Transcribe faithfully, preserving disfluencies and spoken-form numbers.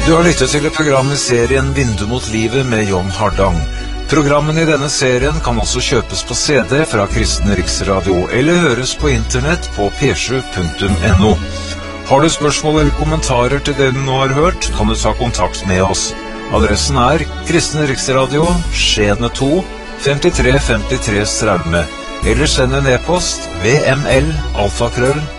Du har lyttet til et program i serien Vindu mot livet med John Hardang. Programmene i denne serien kan også kjøpes på C D fra Kristen Riksradio, eller høres på internett på p sju punktum n o. Har du spørsmål eller kommentarer til det du nå har hørt, kan du ta kontakt med oss. Adressen er Kristen Riksradio, Skjene to, femtitre femtitre Straume, eller send en e-post vml alfakrøll